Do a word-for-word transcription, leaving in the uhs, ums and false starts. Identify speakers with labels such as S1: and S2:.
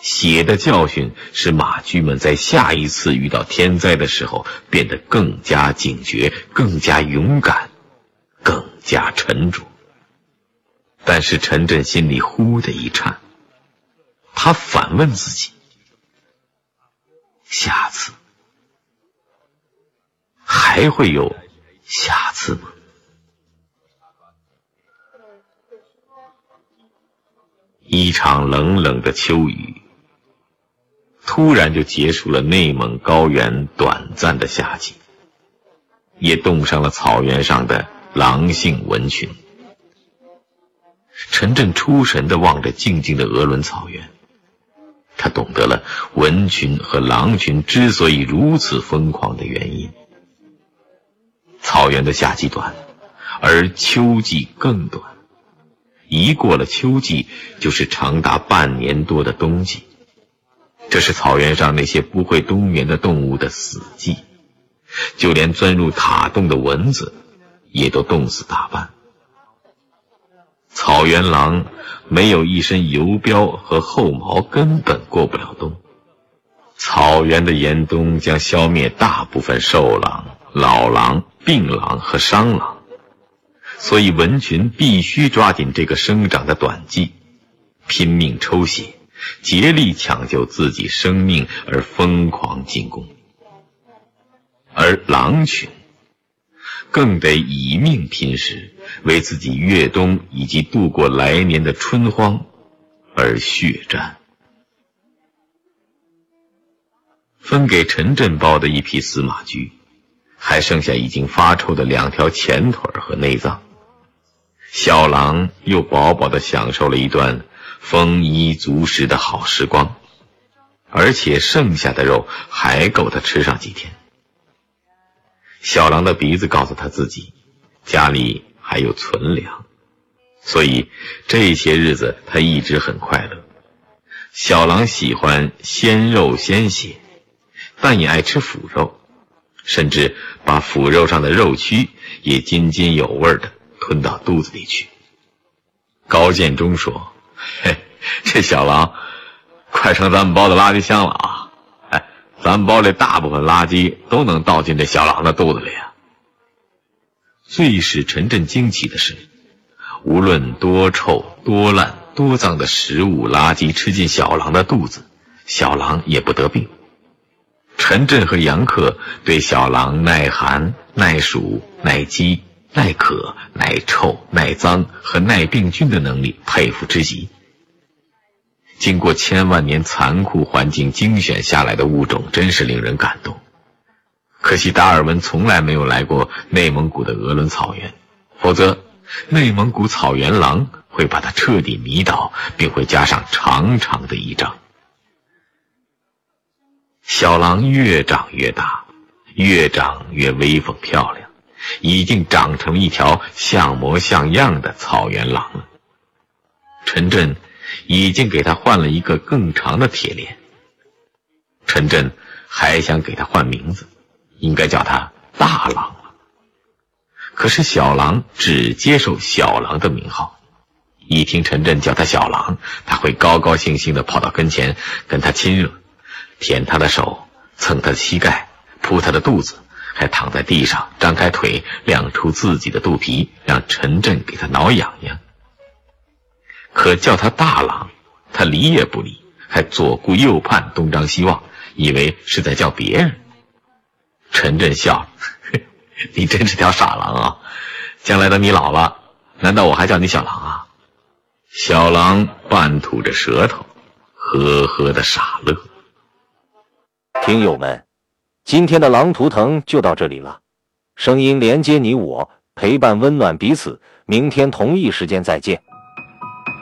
S1: 血的教训使马驹们在下一次遇到天灾的时候变得更加警觉，更加勇敢，更加沉着。但是陈震心里忽的一颤，他反问自己，下次还会有下次吗？一场冷冷的秋雨突然就结束了内蒙高原短暂的夏季，也冻上了草原上的狼性蚊群。陈震出神地望着静静的鄂伦草原，他懂得了蚊群和狼群之所以如此疯狂的原因。草原的夏季短，而秋季更短，一过了秋季，就是长达半年多的冬季。这是草原上那些不会冬眠的动物的死季，就连钻入塔洞的蚊子也都冻死大半。草原狼没有一身油膘和厚毛，根本过不了冬。草原的严冬将消灭大部分瘦狼、老狼、病狼和伤狼，所以蚊群必须抓紧这个生长的短季，拼命抽血，竭力抢救自己生命而疯狂进攻。而狼群更得以命拼食，为自己越冬以及度过来年的春荒而血战。分给陈震包的一匹死马驹，还剩下已经发臭的两条前腿和内脏。小狼又饱饱地享受了一段丰衣足食的好时光，而且剩下的肉还够他吃上几天。小狼的鼻子告诉他自己，家里还有存粮，所以这些日子他一直很快乐。小狼喜欢鲜肉鲜血，但也爱吃腐肉，甚至把腐肉上的肉蛆也津津有味地吞到肚子里去。高建中说，嘿，这小狼快成咱们包的垃圾箱了啊！哎，咱们包里大部分垃圾都能倒进这小狼的肚子里啊。最使陈震惊奇的是，无论多臭多烂多脏的食物垃圾吃进小狼的肚子，小狼也不得病。陈震和杨克对小狼耐寒、耐暑、耐饥、耐渴、耐臭、耐脏和耐病菌的能力佩服之极。经过千万年残酷环境精选下来的物种真是令人感动。可惜达尔文从来没有来过内蒙古的鄂伦草原，否则内蒙古草原狼会把他彻底迷倒，并会加上长长的一仗。小狼越长越大，越长越威风漂亮，已经长成一条像模像样的草原狼了。陈震已经给他换了一个更长的铁链，陈震还想给他换名字，应该叫他大狼了。可是小狼只接受小狼的名号，一听陈震叫他小狼，他会高高兴兴地跑到跟前跟他亲热，舔他的手，蹭他的膝盖，扑他的肚子，还躺在地上张开腿亮出自己的肚皮，让陈震给他挠痒痒。可叫他大狼，他理也不理，还左顾右盼，东张西望，以为是在叫别人。陈震笑了，你真是条傻狼啊，将来等你老了，难道我还叫你小狼啊？小狼半吐着舌头，呵呵的傻乐。
S2: 听友们，今天的狼图腾就到这里了，声音连接你我，陪伴温暖彼此，明天同一时间再见。